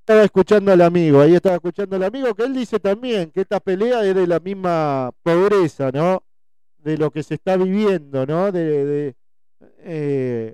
estaba escuchando al amigo, ahí estaba escuchando al amigo que él dice también que esta pelea es de la misma pobreza, ¿no? De lo que se está viviendo, ¿no? Eh,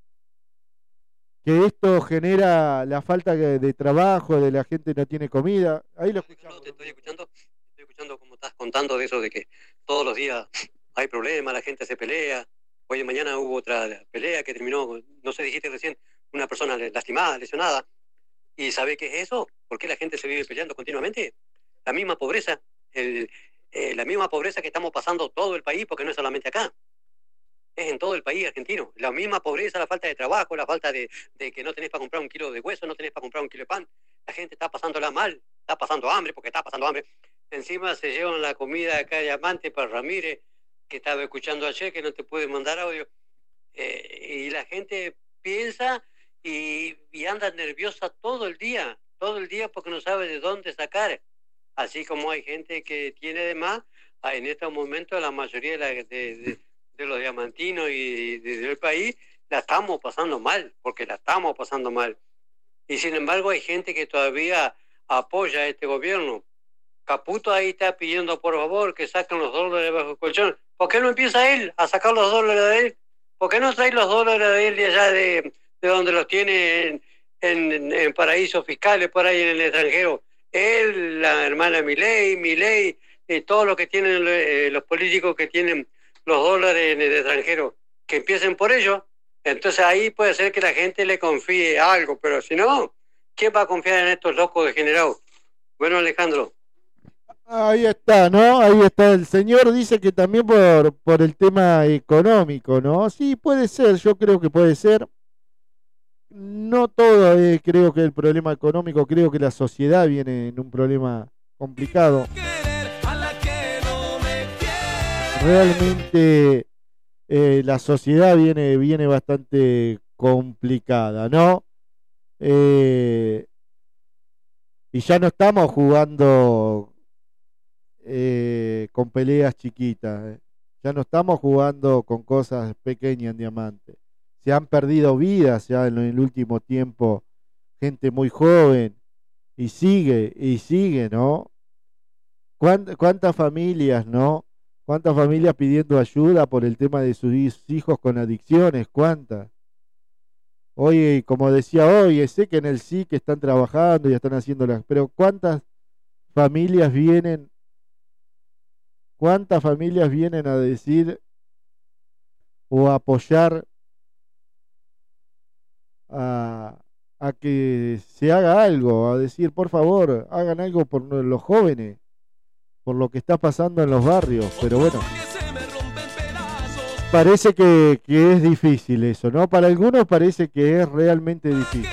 que esto genera la falta de trabajo, de la gente no tiene comida. Ahí lo Alejandro, escuchamos. te estoy escuchando como estás contando de eso de que todos los días hay problemas, la gente se pelea. Hoy de mañana hubo otra pelea que terminó, no sé, dijiste recién, una persona lastimada, lesionada. ¿Y sabe qué es eso? ¿Por qué la gente se vive peleando continuamente? La misma pobreza, la misma pobreza que estamos pasando todo el país, porque no es solamente acá, es en todo el país argentino. La misma pobreza, la falta de trabajo, la falta de que no tenés para comprar un kilo de hueso, no tenés para comprar un kilo de pan. La gente está pasándola mal, está pasando hambre, porque está pasando hambre. Encima se llevan la comida acá de Amante para Ramírez, que estaba escuchando ayer, que no te puede mandar audio. Y la gente piensa y anda nerviosa todo el día porque no sabe de dónde sacar. Así como hay gente que tiene de más, en estos momentos la mayoría de los diamantinos y del país la estamos pasando mal, porque la estamos pasando mal. Y sin embargo hay gente que todavía apoya a este gobierno. Caputo ahí está pidiendo por favor que saquen los dólares bajo el colchón. ¿Por qué no empieza él a sacar los dólares de él? ¿Por qué no trae los dólares de él de allá de donde los tiene en paraísos fiscales por ahí en el extranjero? Él, la hermana Milei, todo lo que tienen los políticos que tienen los dólares en el extranjero, que empiecen por ello. Entonces ahí puede ser que la gente le confíe algo, pero si no, ¿quién va a confiar en estos locos degenerados? Bueno, Alejandro. Ahí está, ¿no? Ahí está. El señor dice que también por el tema económico, ¿no? Sí, puede ser, yo creo que puede ser. No todo creo que el problema económico, creo que la sociedad viene en un problema complicado. Realmente la sociedad viene bastante complicada, ¿no? Eh, y ya no estamos jugando con peleas chiquitas, ya no estamos jugando con cosas pequeñas en diamante. Se han perdido vidas ya en el último tiempo, gente muy joven, y sigue, ¿no? ¿Cuántas familias, ¿no? ¿Cuántas familias pidiendo ayuda por el tema de sus hijos con adicciones? ¿Cuántas? Hoy, como decía hoy, sé que en el SIC están trabajando y están haciendo las... Pero familias vienen, ¿cuántas familias vienen a decir o a apoyar a, a que se haga algo, a decir, por favor, hagan algo por los jóvenes, por lo que está pasando en los barrios? Pero bueno, parece que es difícil eso, ¿no? Para algunos parece que es realmente difícil.